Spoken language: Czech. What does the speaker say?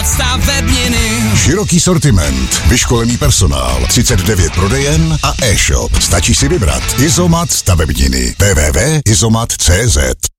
stavebniny. Široký sortiment, vyškolený personál, 39 prodejen a e-shop. Stačí si vybrat. Izomat stavebniny. www.izomat.cz